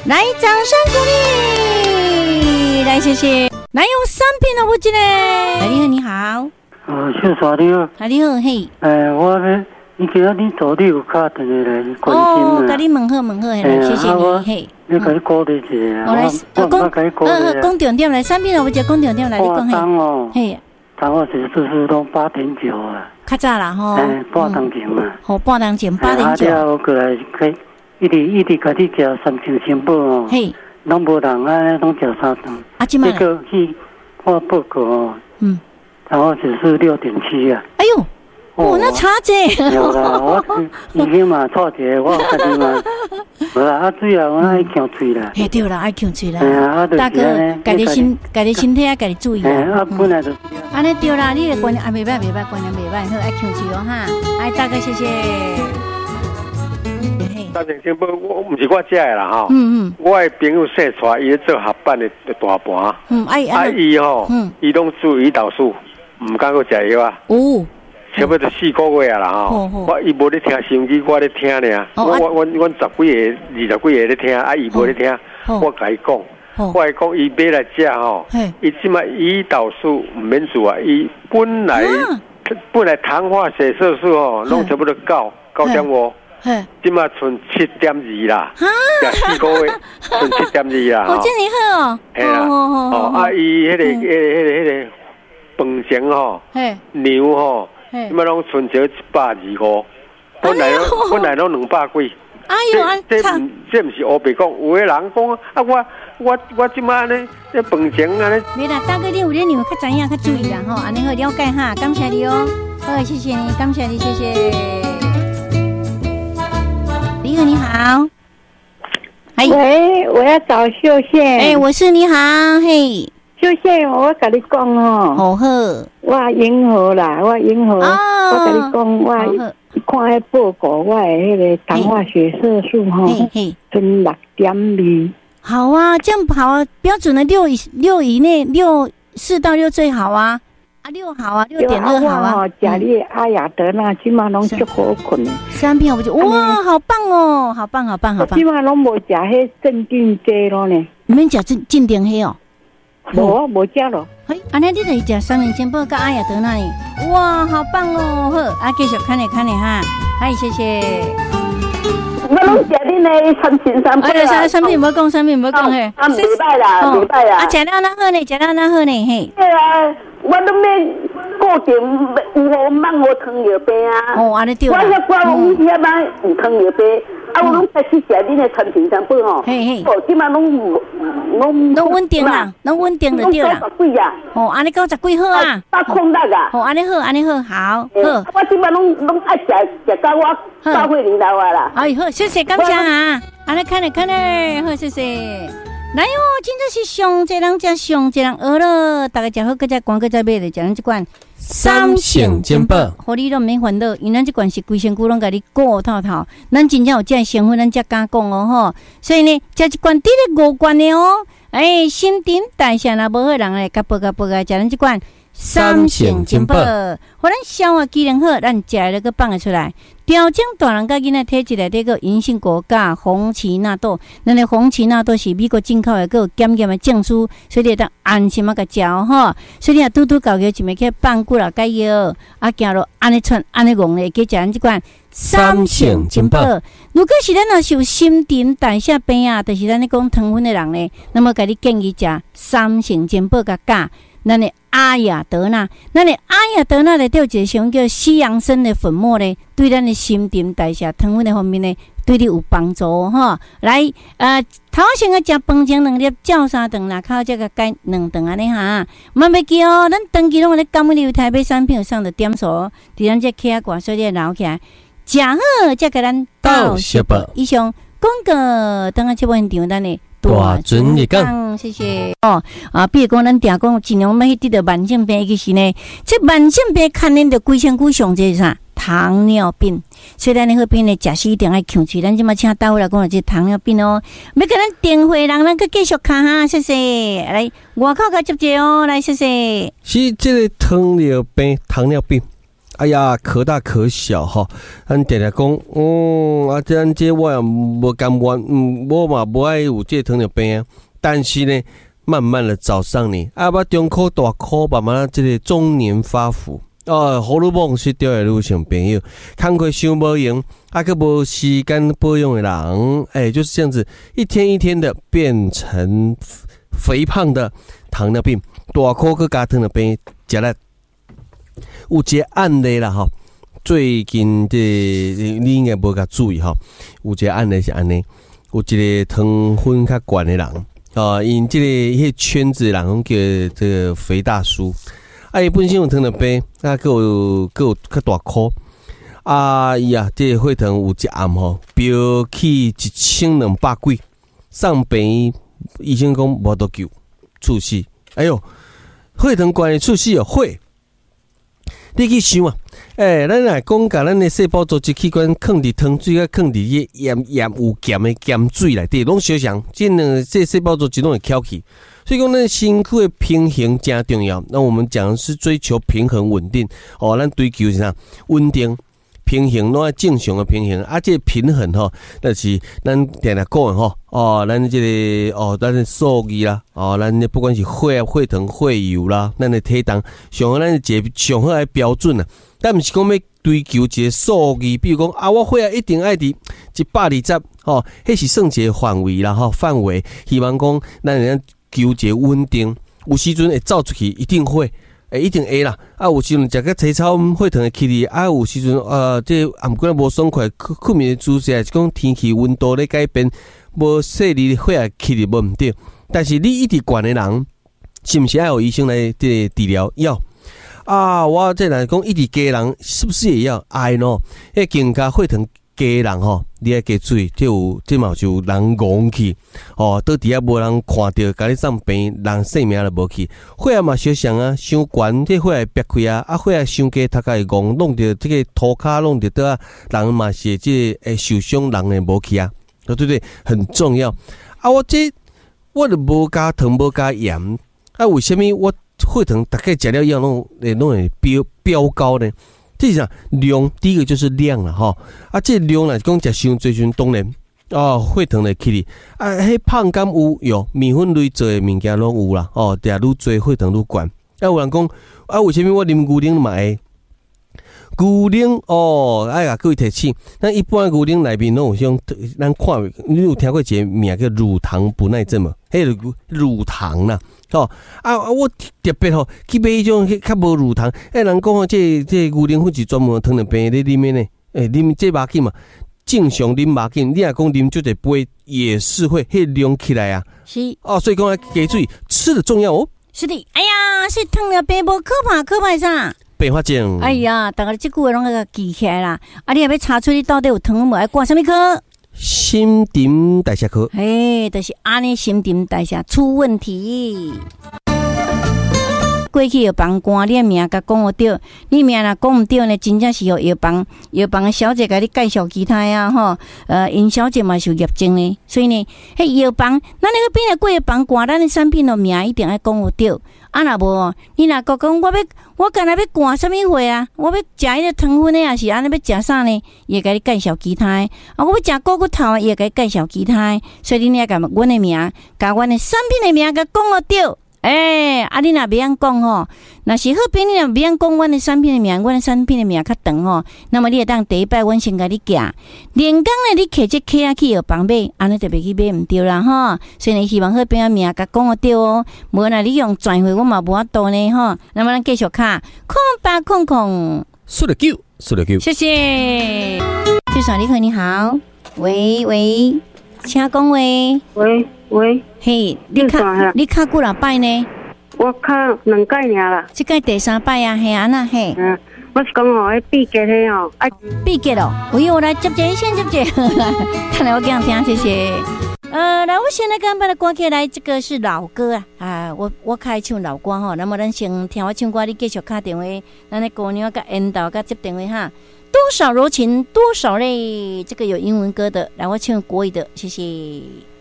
来，掌声鼓励，来，谢谢。来，有3瓶的不进来。你好，你好。 小沙你好。 你好，嘿。 我呢，你今仔日早你有打电话来关心啊。 甲你问好，谢谢你，嘿。 你甲你鼓励一下。 我来，讲重点来，3瓶的不只讲重点来，你讲嘿。嘿。 当我是都8.9啊。 较早啦吼。 半当前嘛。 半当前8.9。 我过来一直甲你食3斤仙宝哦。嘿。拢无人啊，拢食3顿。 即摆。 这个去看报告哦。然后指数6.7啊！ 哎呦，那差这。 有啦，我已经嘛错者，我家己嘛，无啦，水啊，我爱呛嘴啦。 嘿，对啦，爱呛嘴啦。 大哥， 家己身体啊，家己注意啦。 本来就。 安尼对啦，你的观念袂歹，观念袂歹，好爱呛嘴哦哈。哎，大哥，谢谢。 3瓶仙宝，我唔是我食的啦吼。我的朋友生出来，伊咧做合办的大盘。伊吼，伊拢煮胰岛素。唔敢去食药啊！差不多4个月啊啦吼！我伊无咧听收音机，我咧听尔。我10几个、20几个咧听，伊无咧听。我甲伊讲，伊买来食吼，伊即马胰岛素唔免做啊！伊本来糖化血色素吼，拢差不多9.5，即马剩7.2啦。4个月剩7.2啦。 哦，这么好哦！ 系啦，伊迄个。饭前吼，牛吼，即摆拢存少125，本来拢200几。 哎呦， 这唔是乌白讲，有个人讲啊，我即摆呢，这饭前啊呢。 没啦，大哥你有咧牛较知影较注意啦吼，安尼好了解哈，感谢你哦，好，谢谢你，感谢你，谢谢。李哥你好， 喂，我要找秀宪。 我是你好，嘿。 秀宪，我甲你讲哦， 好， 我银河啦，我甲你讲，我看迄报告，我的迄个糖化血色素吼，剩6.2。 好啊，这样好啊，标准的6以内，4到6最好啊，6好啊，6.2好啊。 食你阿雅德那起码拢足好困 ，3片我就哇，好棒哦，好棒。 起码拢无食迄镇定剂咯呢， 你们食镇定剂哦。 无食咯。 安尼你就是食3瓶仙宝甲阿雅德那里，哇，好棒哦！好，继续看你哈，谢谢。 我拢食恁的3瓶仙宝。 3瓶唔好讲嘿。 袂歹啦。 食了哪好呢？嘿。 对啊，我都免固定有放我糖尿病啊。 安尼对啦。 我遐遐摆有糖尿病。我拢开始食恁的3瓶仙宝吼，即马拢稳定啦，拢稳定就对啦。 90几啊？ 安尼90几好啊 ？806啊？ 安尼好。 我即马拢爱食到我到岁龄老啊啦。 好，谢谢感谢啊！安尼看咧，好，谢谢。来哟，真正是上济人食，上济人饿了，大家食好，搁再逛，搁再买咧，食咱这款 3型煎饼， 互你都免烦恼，因咱这款是规身躯拢甲你顾透透，咱真正有这成分，咱才敢讲哦吼。所以呢，食一罐得了5罐的哦，新陈代谢若无好人咧，甲报食咱这款3型煎饼，互咱消化机能好，咱食了个放得出来。调整大人甲囡仔体质内底个银杏果甲红荠纳豆，咱的红荠纳豆是美国进口的，个有检验的证书，所以你当安心甲食吼。所以你拄搞个就咪去放骨啦，解药行路安尼串安尼戆咧，去食咱即款 3型煎饼。 如果是咱若是有新陈代谢病啊，就是咱咧讲糖分的人咧，那么甲你建议食3型煎饼甲钾。咱的阿雅德纳内底有一个像叫西洋参的粉末咧，对咱的新陈代谢糖分的方面咧，对你有帮助吼。来，头先个食饭前2粒，照3顿啦，靠这个改2顿安尼哈。莫袂记哦，咱长期拢咧感恩你台北产品有上的点数，伫咱这客观所以留起来，食好才给咱到谢吧。 以上广告，等下节目现场咱的。 大准你讲， 谢谢比如讲，咱定讲尽量要去得到慢性病，其实呢，这慢性病牵连着规身躯上这是啥？糖尿病。所以咱的好病呢，食时一定要控制。咱即马请大夫来讲，这糖尿病哦，要跟咱电话人，咱去继续看哈，谢谢。来，外口甲接哦，来，谢谢。 是这个糖尿病哎呀，可大可小哈。咱常常讲，咱这我也无甘愿，我嘛不爱有这糖尿病啊。但是呢，慢慢的找上你，把中考大考，慢慢这个中年发福。荷尔蒙失调的女性朋友，工课伤无用，佫无时间保养的人，就是这样子，一天一天的变成肥胖的糖尿病，大考佮加糖尿病，食力。有一个案例啦吼，最近你应该无甲注意吼，有一个案例是安尼，有一个糖分较悬的人，因这个迄圈子人叫这个肥大叔。伊本身有糖尿病，佮有较大颗，伊这个血糖有一暗吼，飙去1200几，上病医生讲无得救，猝死。哎哟，血糖高的猝死哦，血！你去想啊，咱若讲甲咱的细胞组织器官放伫汤水，甲放伫迄盐有咸的咸水内底，拢相像，这细胞组织拢会翘起。所以讲，咱身躯的平衡真重要。那我们讲的是追求平衡稳定，咱追求是啥？稳定、平衡，拢要正常的平衡。这个平衡就是咱常常讲的咱这个咱的数据啦，咱不管是血糖、血油啦，咱的体重，上好咱一个上好的标准啊。但不是讲要追求一个数据，比如讲我血一定爱伫120，迄是算一个范围啦，范围。希望讲咱人求一个稳定，有时阵会走出去，一定会啦。有时阵食个青草，血糖会起哩。有时阵这毋过无爽快，困眠的姿势，是讲天气温度咧改变，无细腻血也起哩无毋对。但是你一直悬的人，是毋是要有医生来这治疗？要我这来讲一直低人，是不是也要爱喏？迄更加血糖低人你爱加注意，这嘛就人戆去倒伫遐无人看到，甲你送病，人性命就无去。血压嘛小像伤悬，这血压憋开血压伤低，头壳会戆，弄着这个涂骹弄着倒人嘛是这会受伤，人会无去对不对？很重要我就无加糖，无加盐为什么我血糖大概食了以后拢会飙高呢？这是啥量？第一个就是量啦这量啦，讲食伤最阵当然血糖会起哩迄胖敢有面粉类做的物件拢有啦愈做血糖愈悬。有人讲为什么我啉牛奶嘛会？牛奶各位提醒，咱一般牛奶内面拢有种咱看，你有听过一个名叫乳糖不耐症嘛？迄个乳糖啦。我特别去买迄种较无乳糖。人讲这牛奶粉是专门糖尿病咧啉的呢。啉这马紧嘛，正常啉马紧。你若讲啉就一杯也是会迄量起来是所以讲要加注意，吃的重要是的，哎呀，是糖尿病无可怕啥？ 并发症。 哎呀，大家这句话拢个记起来啦。你也要查出你到底有糖无？爱挂什么科？ 新陈代谢科。 就是安尼新陈代谢出问题。过去药房官，你的名甲讲对，你名若讲毋对呢，真正是药房的小姐甲你介绍其他因小姐嘛是有业症的，所以呢，迄药房，咱那个边的过药房官，咱的产品的名一定要讲对。若无，你若讲我干那要灌什么货我要食迄个糖分的，也是安尼要食啥呢？伊会甲你介绍其他的。我要食骨头，伊会甲你介绍其他的。所以你要甲阮的名，甲阮的产品的名甲讲对。你若袂晓讲若是好边你若袂晓讲阮的产品的名，阮的产品的名较长那么你会当第一摆阮先甲你寄，连工呢你摕这客去药房买，安尼就袂去买毋对啦所以呢，希望好边名甲讲对无若你用转会，我嘛无法度呢那么咱继续卡0800 输了9， 谢谢。最少你好，你好，喂，请讲喂。嘿，你卡几落摆呢？ 我卡2摆尔啦， 这个第3摆嘿安那嘿。 我是讲迄闭结迄闭结我来接先接，看来我给人听，谢谢。来，我现在刚把它关起来，这个是老歌我开唱老歌那么咱先听我唱歌，你继续打电话，咱的姑娘甲引导甲接电话多少柔情多少泪，这个有英文歌的，来我唱国语的，谢谢。